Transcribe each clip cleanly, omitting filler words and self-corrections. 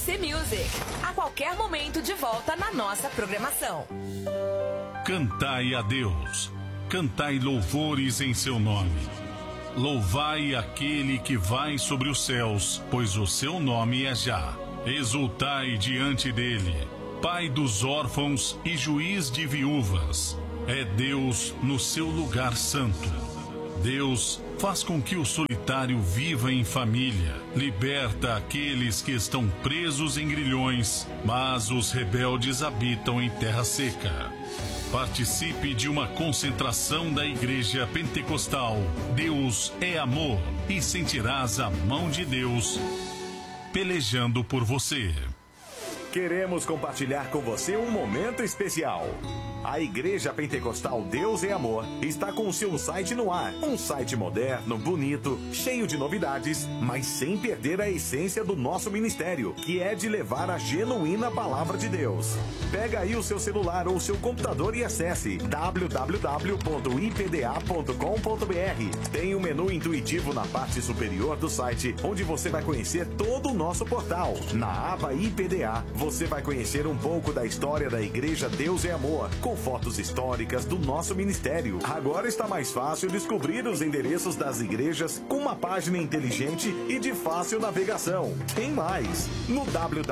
C Music. A qualquer momento de volta na nossa programação. Cantai a Deus. Cantai louvores em seu nome. Louvai aquele que vai sobre os céus, pois o seu nome é Já. Exultai diante dele, Pai dos órfãos e juiz de viúvas. É Deus no seu lugar santo. Deus faz com que o solitário viva em família, liberta aqueles que estão presos em grilhões, mas os rebeldes habitam em terra seca. Participe de uma concentração da Igreja Pentecostal Deus é Amor e sentirás a mão de Deus pelejando por você. Queremos compartilhar com você um momento especial. A Igreja Pentecostal Deus é Amor está com o seu site no ar. Um site moderno, bonito, cheio de novidades, mas sem perder a essência do nosso ministério, que é de levar a genuína palavra de Deus. Pega aí o seu celular ou seu computador e acesse www.ipda.com.br. Tem um menu intuitivo na parte superior do site, onde você vai conhecer todo o nosso portal. Na aba IPDA, você vai conhecer um pouco da história da Igreja Deus é Amor, com fotos históricas do nosso ministério. Agora está mais fácil descobrir os endereços das igrejas com uma página inteligente e de fácil navegação. Tem mais! No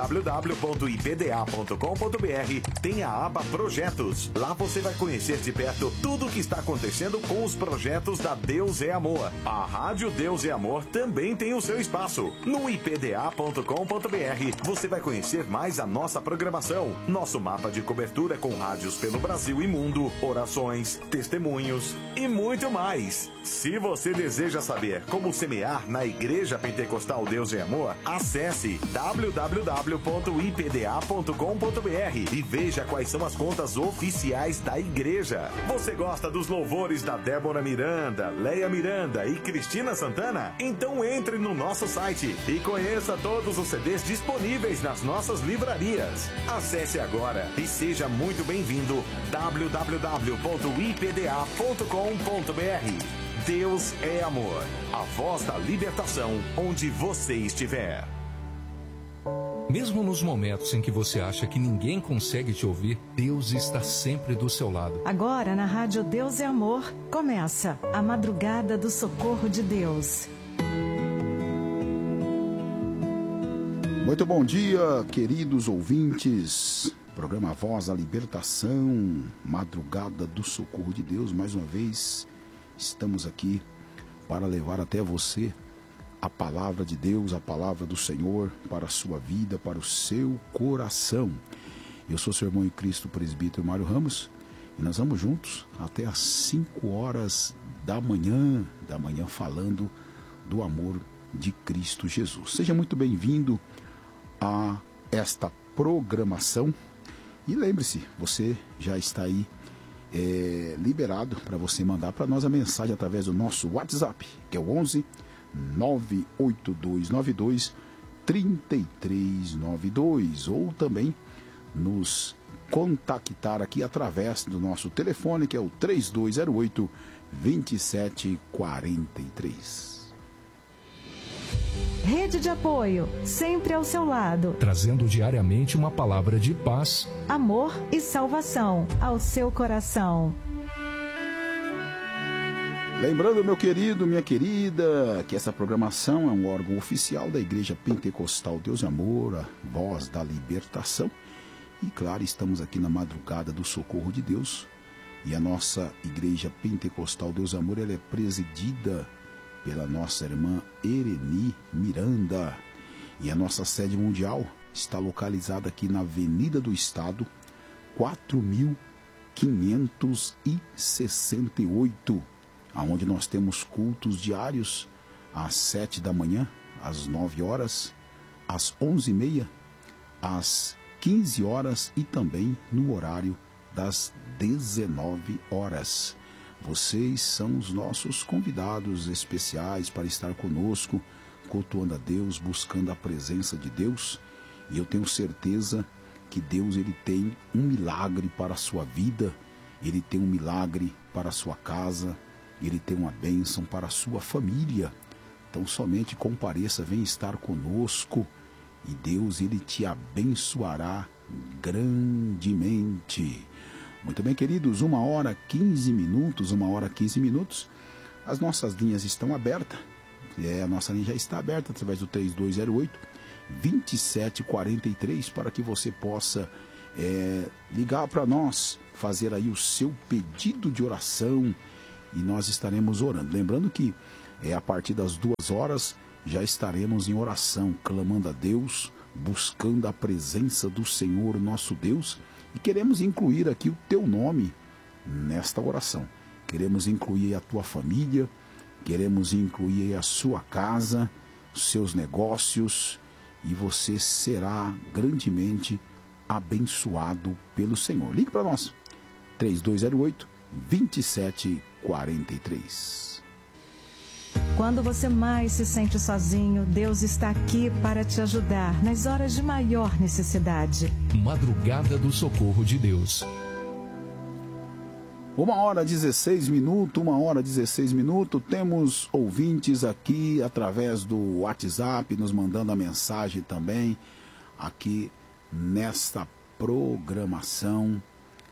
www.ipda.com.br tem a aba Projetos. Lá você vai conhecer de perto tudo o que está acontecendo com os projetos da Deus é Amor. A Rádio Deus é Amor também tem o seu espaço. No ipda.com.br você vai conhecer mais a nossa programação, nosso mapa de cobertura com rádios pelo Brasil e mundo, orações, testemunhos e muito mais. Se você deseja saber como semear na Igreja Pentecostal Deus é Amor, acesse www.ipda.com.br e veja quais são as contas oficiais da igreja. Você gosta dos louvores da Débora Miranda, Leia Miranda e Cristina Santana? Então entre no nosso site e conheça todos os CDs disponíveis nas nossas livrarias. Acesse agora e seja muito bem-vindo. www.ipda.com.br. Deus é Amor, a voz da libertação onde você estiver. Mesmo nos momentos em que você acha que ninguém consegue te ouvir, Deus está sempre do seu lado. Agora na Rádio Deus é Amor, começa a Madrugada do Socorro de Deus. Muito bom dia, queridos ouvintes. Programa Voz da Libertação, Madrugada do Socorro de Deus. Mais uma vez, estamos aqui para levar até você a palavra de Deus, a palavra do Senhor para a sua vida, para o seu coração. Eu sou seu irmão em Cristo, presbítero Mário Ramos, e nós vamos juntos até às 5 horas da manhã falando do amor de Cristo Jesus. Seja muito bem-vindo a esta programação. E lembre-se, você já está aí liberado para você mandar para nós a mensagem através do nosso WhatsApp, que é o 11 98292 3392, ou também nos contactar aqui através do nosso telefone, que é o 3208 2743. Rede de apoio, sempre ao seu lado. Trazendo diariamente uma palavra de paz, amor e salvação ao seu coração. Lembrando, meu querido, minha querida, que essa programação é um órgão oficial da Igreja Pentecostal Deus é Amor, a voz da libertação. E claro, estamos aqui na Madrugada do Socorro de Deus. E a nossa Igreja Pentecostal Deus é Amor, ela é presidida pela nossa irmã Ereni Miranda. E a nossa sede mundial está localizada aqui na Avenida do Estado, 4568, onde nós temos cultos diários às 7 da manhã, às 9 horas, às 11h30, às 15 horas e também no horário das 19 horas. Vocês são os nossos convidados especiais para estar conosco, cultuando a Deus, buscando a presença de Deus. E eu tenho certeza que Deus ele tem um milagre para a sua vida, Ele tem um milagre para a sua casa, Ele tem uma bênção para a sua família. Então somente compareça, venha estar conosco e Deus, Ele te abençoará grandemente. Muito bem, queridos, 1h15, 1h15. As nossas linhas estão abertas. A nossa linha já está aberta através do 3208-2743 para que você possa ligar para nós, fazer aí o seu pedido de oração e nós estaremos orando. Lembrando que a partir das 2h já estaremos em oração, clamando a Deus, buscando a presença do Senhor nosso Deus, e queremos incluir aqui o teu nome nesta oração. Queremos incluir a tua família, queremos incluir a sua casa, os seus negócios, e você será grandemente abençoado pelo Senhor. Ligue para nós, 3208-2743. Quando você mais se sente sozinho, Deus está aqui para te ajudar nas horas de maior necessidade. Madrugada do Socorro de Deus. 1h16, 1h16. Temos ouvintes aqui através do WhatsApp, nos mandando a mensagem também, aqui nesta programação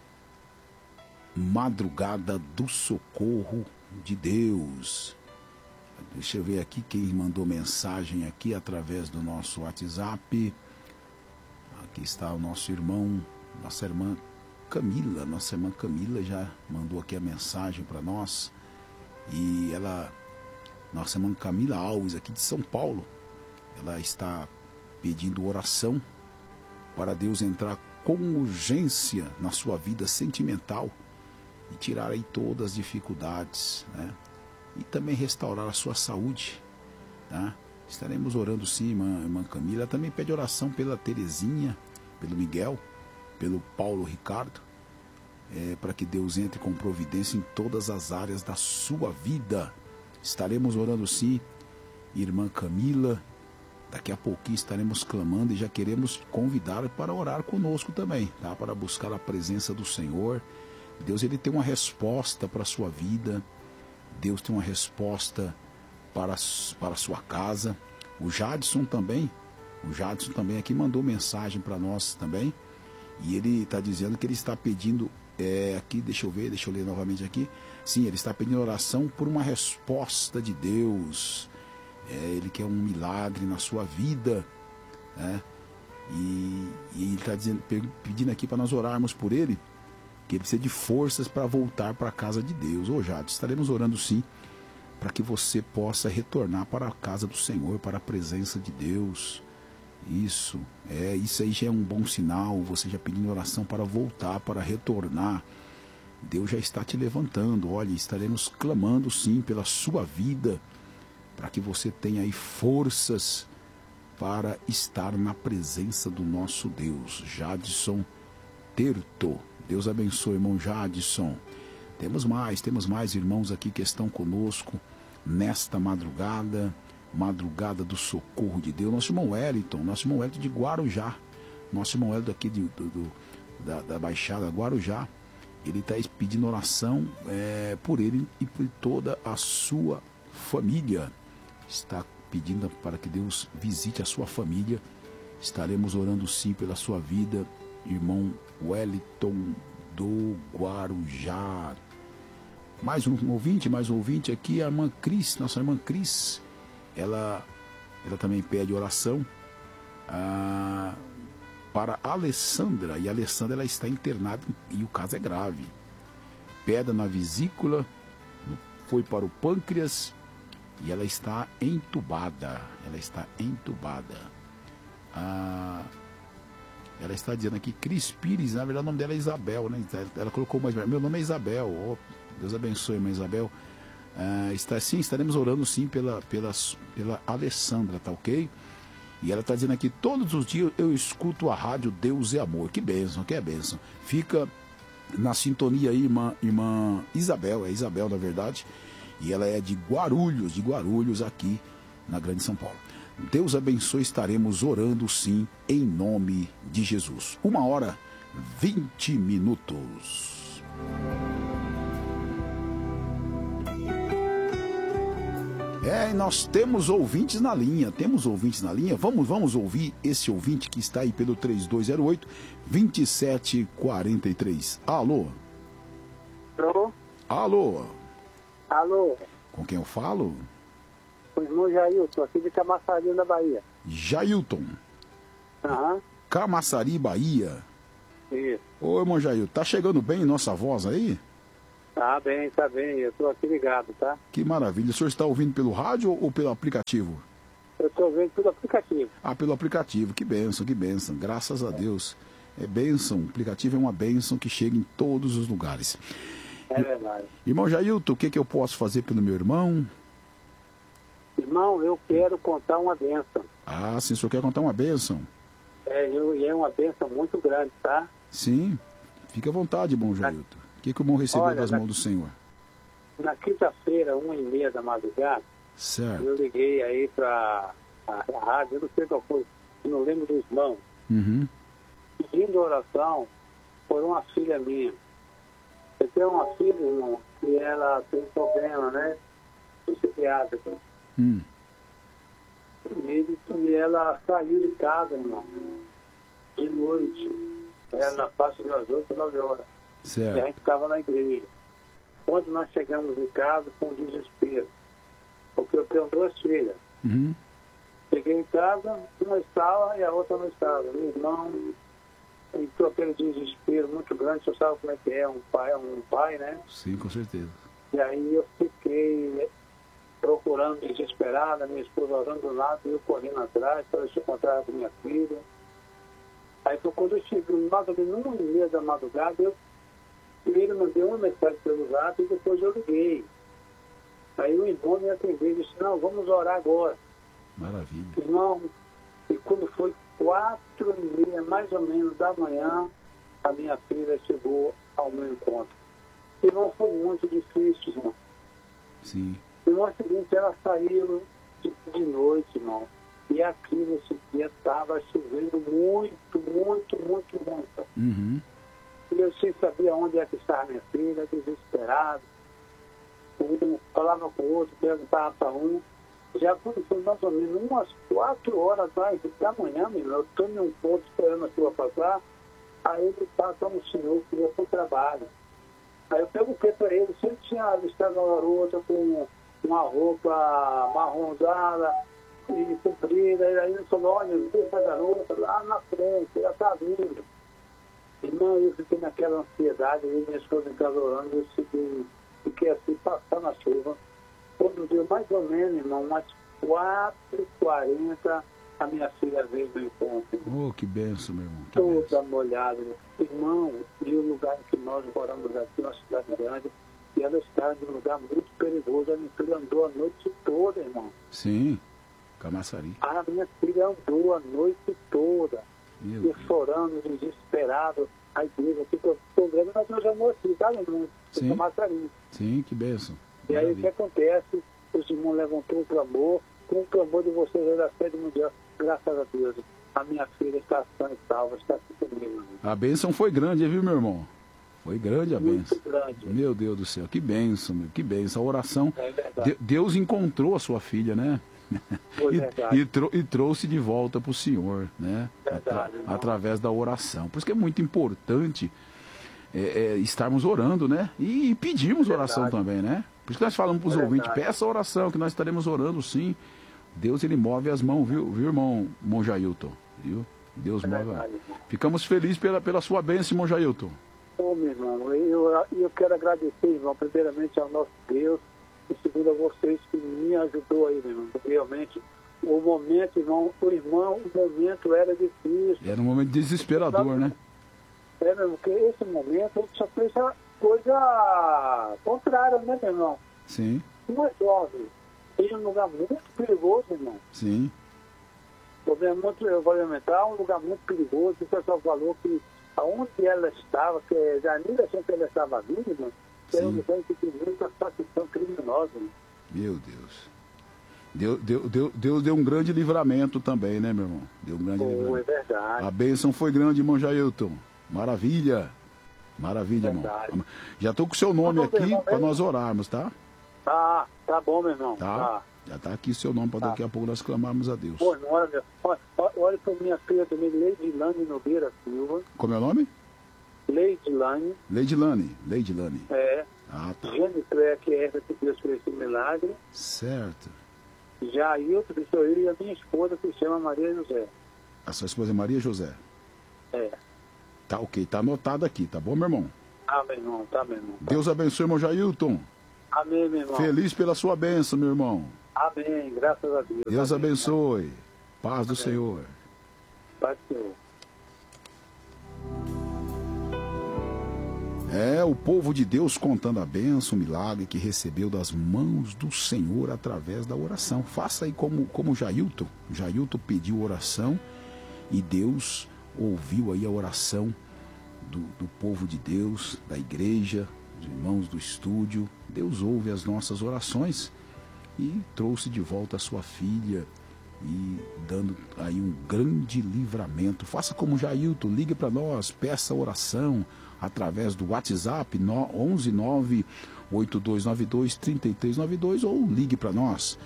Madrugada do Socorro de Deus. Deixa eu ver aqui quem mandou mensagem aqui através do nosso WhatsApp. Aqui está o nosso irmão, nossa irmã Camila. Nossa irmã Camila já mandou aqui a mensagem para nós. E nossa irmã Camila Alves, aqui de São Paulo, ela está pedindo oração para Deus entrar com urgência na sua vida sentimental e tirar aí todas as dificuldades, né? E também restaurar a sua saúde, tá? Estaremos orando sim, irmã Camila. Ela também pede oração pela Terezinha, pelo Miguel, pelo Paulo Ricardo, para que Deus entre com providência em todas as áreas da sua vida. Estaremos orando sim, irmã Camila. Daqui a pouquinho estaremos clamando e já queremos convidar para orar conosco também, tá? Para buscar a presença do Senhor. Deus, Ele tem uma resposta para a sua vida. Deus tem uma resposta para a sua casa. O Jadson também aqui mandou mensagem para nós também. E ele está dizendo que ele está pedindo, aqui, deixa eu ler novamente aqui. Sim, ele está pedindo oração por uma resposta de Deus. Ele quer um milagre na sua vida, né? E ele está pedindo aqui para nós orarmos por ele, que ele precisa de forças para voltar para a casa de Deus. Jade, estaremos orando sim, para que você possa retornar para a casa do Senhor, para a presença de Deus. Isso aí já é um bom sinal, você já pedindo oração para voltar, para retornar. Deus já está te levantando. Olha, estaremos clamando sim pela sua vida, para que você tenha aí forças para estar na presença do nosso Deus. Jadson Terto. Deus abençoe, irmão Jadson. Temos mais irmãos aqui que estão conosco nesta madrugada do Socorro de Deus. Nosso irmão Wellington de Guarujá, nosso irmão Wellington aqui da Baixada Guarujá, ele está pedindo oração por ele e por toda a sua família. Está pedindo para que Deus visite a sua família. Estaremos orando sim pela sua vida, irmão Wellington do Guarujá. Mais um ouvinte aqui, a irmã Cris, nossa irmã Cris. Ela também pede oração para a Alessandra. E a Alessandra, ela está internada e o caso é grave. Pedra na vesícula, foi para o pâncreas e ela está entubada. Ela está dizendo aqui, Cris Pires, na verdade o nome dela é Isabel, né? Ela colocou mais, meu nome é Isabel. Oh, Deus abençoe, irmã Isabel. Estaremos orando sim pela Alessandra, tá ok? E ela está dizendo aqui, todos os dias eu escuto a rádio Deus é Amor. Que bênção. Fica na sintonia aí, irmã Isabel, é Isabel na verdade, e ela é de Guarulhos aqui na Grande São Paulo. Deus abençoe, estaremos orando sim, em nome de Jesus. 1h20. E nós temos ouvintes na linha, Vamos ouvir esse ouvinte que está aí pelo 3208-2743. Alô? Alô? Alô? Alô? Com quem eu falo? O irmão Jailton, aqui de Camaçari, na Bahia. Jailton. Aham. Camaçari, Bahia. Isso. Ô, irmão Jailton, tá chegando bem nossa voz aí? Tá bem, eu tô aqui ligado, tá? Que maravilha. O senhor está ouvindo pelo rádio ou pelo aplicativo? Eu tô ouvindo pelo aplicativo. Ah, pelo aplicativo. Que bênção. Graças a Deus. É bênção. O aplicativo é uma bênção que chega em todos os lugares. É verdade. Irmão Jailton, o que eu posso fazer pelo meu irmão? Irmão, eu quero contar uma bênção. Ah, sim, o senhor quer contar uma bênção? E é uma bênção muito grande, tá? Sim. Fique à vontade, irmão Jailton. O que o irmão recebeu das mãos do Senhor? Na quinta-feira, 1h30 da madrugada, certo. Eu liguei aí pra a rádio, eu não sei qual foi, eu não lembro dos irmãos. Uhum. Pedindo oração por uma filha minha. Eu tenho uma filha, irmão, que ela tem problema, né? Psiquiátrica. E ela saiu de casa, irmão, de noite. Era na faixa das 8, 9 horas. Certo. E a gente estava na igreja. Quando nós chegamos em casa, com desespero. Porque eu tenho 2 filhas. Uhum. Cheguei em casa, uma estava e a outra não estava. Meu irmão entrou aquele desespero muito grande. Você sabe como é que é um pai, né? Sim, com certeza. E aí eu fiquei procurando desesperada, minha esposa orando do lado e eu correndo atrás para se encontrar com minha filha. Aí foi quando eu cheguei, mais ou menos 1h30 da madrugada, eu primeiro mandei uma mensagem pelo zap e depois eu liguei. Aí o irmão me atendeu e disse, não, vamos orar agora. Maravilha. Irmão, e quando foi 4h30, mais ou menos, da manhã, a minha filha chegou ao meu encontro. Irmão, foi muito difícil, irmão. Sim. No seguinte, ela saiu de noite, irmão. E aqui nesse dia estava chovendo muito. Uhum. E eu sem saber onde é que estava minha filha, desesperado. Um falava com o outro, perguntava para um. Já quando foi mais ou menos umas 4 horas da manhã, meu irmão, eu estou em um ponto esperando a chuva passar. Aí ele passa um senhor que ia para o trabalho. Aí eu perguntei para ele se ele tinha avistado uma garota com uma roupa marronzada e comprida. E aí ele falou, olha, eu vi essa garota lá na frente, ela está vindo. Irmão, eu fiquei naquela ansiedade, aí minha esposa em casa orando, eu fiquei assim, passando a chuva. Quando deu mais ou menos, irmão, umas 4h40, a minha filha veio do encontro. Oh, que benção, meu irmão. Toda molhada. Irmão, e o lugar em que nós moramos aqui, uma cidade grande, e ela está em um lugar muito perigoso. A minha filha andou a noite toda, irmão. Sim, Camaçari. A minha filha andou a noite toda. Meu e Deus. chorando, desesperado. A igreja aqui, o problema nós não chamamos aqui, tá, irmão? Sim. Camaçari. Sim, que benção. E aí o que acontece? Os irmãos levantou o clamor, com o clamor de vocês aí da sede mundial, graças a Deus. A minha filha está sã e salva, está aqui comigo. A bênção foi grande, viu, meu irmão? Foi grande a bênção. Muito grande. Meu Deus do céu, que bênção, meu, que bênção. A oração, É verdade. Deus encontrou a sua filha, né? Foi verdade. E trouxe de volta para o Senhor, né? Verdade, irmão. Através da oração. Por isso que é muito importante estarmos orando, né? E pedirmos oração também, né? Por isso que nós falamos para os ouvintes, peça a oração, que nós estaremos orando sim. Deus, ele move as mãos, viu irmão Jailton? Viu? Deus move. Verdade. Ficamos felizes pela sua bênção, irmão Jailton. Ô, meu irmão, eu quero agradecer, irmão, primeiramente ao nosso Deus, e segundo a vocês que me ajudou aí, meu irmão. Realmente, o momento, irmão, o momento era difícil. Era um momento desesperador, né? É, meu irmão, porque esse momento a gente só fez a coisa contrária, né, meu irmão? Sim. Uma jovem, em um lugar muito perigoso, irmão. Sim. O problema muito environmental, um lugar muito perigoso. O pessoal falou que aonde ela estava, que já nem achou que ela estava viva, irmão, era um lugar que tinha muita facção criminosa, irmão. Meu Deus. Deus deu um grande livramento também, né, meu irmão? Deu um grande livramento. É verdade. A bênção foi grande, irmão Jailton. Maravilha. Maravilha, Verdade. irmão. Já estou com o seu nome Tá bom, aqui irmão, para nós orarmos, tá? Tá bom, meu irmão. Tá. Já está aqui seu nome para daqui a pouco nós clamarmos a Deus. Pô, olha para minha filha também, Leidilane Nogueira Silva. Como é o nome? Leidilane. Leidilane. É. Ah, tá. Jennifer, que é essa que Deus fez esse milagre. Certo. Jailton, que sou eu, e a minha esposa, que se chama Maria José. A sua esposa é Maria José? É. Tá ok, tá anotado aqui, tá bom, meu irmão? Tá, meu irmão, tá, meu irmão. Deus abençoe, irmão Jailton. Amém, meu irmão. Feliz pela sua bênção, meu irmão. Amém, graças a Deus. Deus Amém. abençoe. Paz do Senhor. Paz do Senhor. É o povo de Deus contando a bênção, o milagre que recebeu das mãos do Senhor através da oração. Faça aí como Jailton. Jailton pediu oração e Deus ouviu aí a oração do povo de Deus, da igreja, dos irmãos do estúdio. Deus ouve as nossas orações e trouxe de volta a sua filha e dando aí um grande livramento. Faça como Jailton, ligue para nós, peça oração através do WhatsApp 11982923392 ou ligue para nós,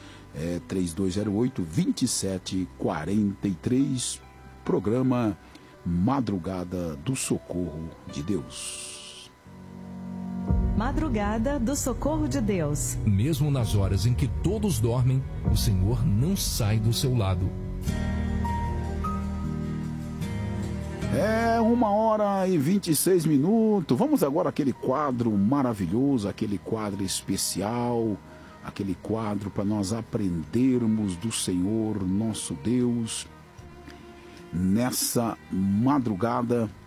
3208-2743, programa Madrugada do Socorro de Deus. Madrugada do Socorro de Deus. Mesmo nas horas em que todos dormem, o Senhor não sai do seu lado. É 1h26. Vamos agora àquele quadro maravilhoso, aquele quadro especial, aquele quadro para nós aprendermos do Senhor nosso Deus. Nessa madrugada,